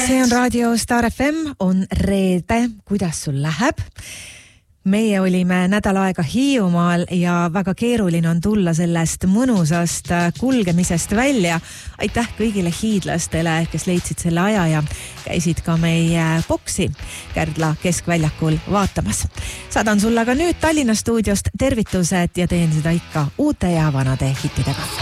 See on Raadio Star FM, on reede, kuidas sul läheb? Meie olime nädal aega Hiiumaal ja väga keeruline on tulla sellest mõnusast kulgemisest välja. Aitäh kõigile hiidlastele, kes leidsid selle aja ja käisid ka meie boksi Kärdla keskväljakul vaatamas. Saadan sulle ka nüüd Tallinna stuudiost tervitused ja teen seda ikka uute ja vanade hittidega.